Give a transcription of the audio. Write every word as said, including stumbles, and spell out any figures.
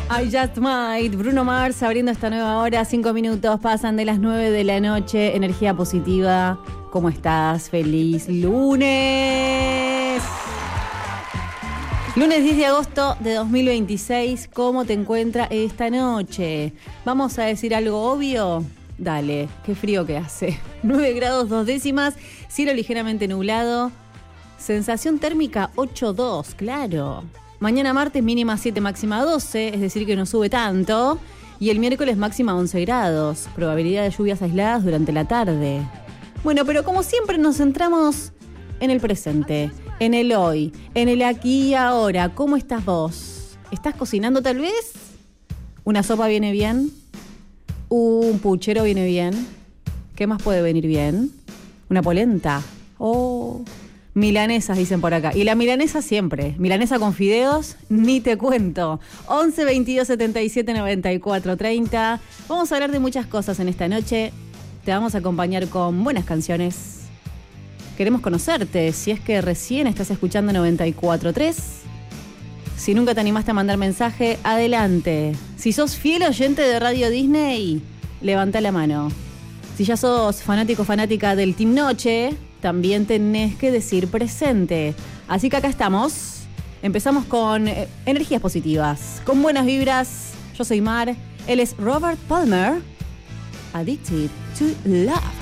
I Just Might, Bruno Mars abriendo esta nueva hora, cinco minutos pasan de las nueve de la noche, energía positiva, ¿cómo estás? ¡Feliz lunes! Lunes diez de agosto de dos mil veintiséis, ¿cómo te encuentras esta noche? ¿Vamos a decir algo obvio? Dale, qué frío que hace. nueve grados dos décimas, cielo ligeramente nublado, sensación térmica ocho dos, claro. Mañana martes mínima siete, máxima doce, es decir que no sube tanto. Y el miércoles máxima once grados, probabilidad de lluvias aisladas durante la tarde. Bueno, pero como siempre nos centramos en el presente, en el hoy, en el aquí y ahora. ¿Cómo estás vos? ¿Estás cocinando tal vez? ¿Una sopa viene bien? ¿Un puchero viene bien? ¿Qué más puede venir bien? ¿Una polenta? Oh... Milanesas, dicen por acá. Y la milanesa siempre. Milanesa con fideos, ni te cuento. once, veintidós, setenta y siete, noventa y cuatro, treinta. Vamos a hablar de muchas cosas en esta noche. Te vamos a acompañar con buenas canciones. Queremos conocerte. Si es que recién estás escuchando noventa y cuatro tres. Si nunca te animaste a mandar mensaje, adelante. Si sos fiel oyente de Radio Disney, levanta la mano. Si ya sos fanático o fanática del Team Noche, también tenés que decir presente. Así que acá estamos. Empezamos con eh, energías positivas, con buenas vibras. Yo soy Mar, él es Robert Palmer. Addicted to Love.